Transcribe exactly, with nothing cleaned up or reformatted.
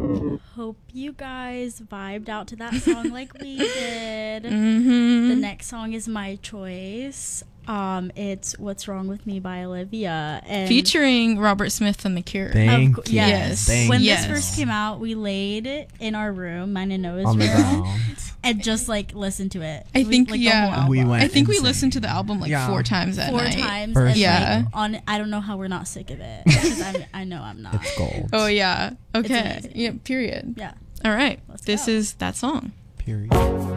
Hope you guys vibed out to that song like we did. Mm-hmm. The next song is my choice. Um, it's "What's Wrong with Me" by Olivia, and featuring Robert Smith and The Cure. Thank Of, you. yes. Thank when yes. this first came out, we laid it in our room, mine and Noah's on the room, ground. and just like listened to it. I We- think, like, the yeah. whole album. We went I think we insane. listened to the album like Yeah. four times that four night. times. First and, Yeah. like, on I don't know how we're not sick of it. 'Cause I'm, I know I'm not. It's gold. Oh yeah. Okay. amazing. Yeah. Period. Yeah. All right. Let's This go. is that song. Period.